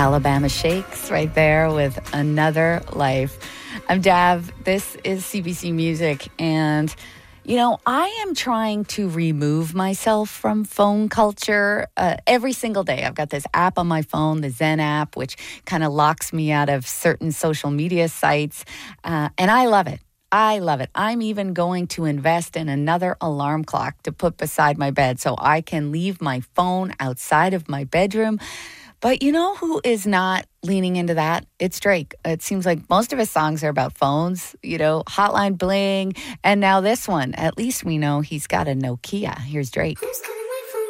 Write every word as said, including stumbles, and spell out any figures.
Alabama Shakes right there with Another Life. I'm Dav. This is C B C Music. And, you know, I am trying to remove myself from phone culture uh, every single day. I've got this app on my phone, the Zen app, which kind of locks me out of certain social media sites. Uh, and I love it. I love it. I'm even going to invest in another alarm clock to put beside my bed so I can leave my phone outside of my bedroom. But you know who is not leaning into that? It's Drake. It seems like most of his songs are about phones, you know, Hotline Bling. And now this one, at least we know he's got a Nokia. Here's Drake. Who's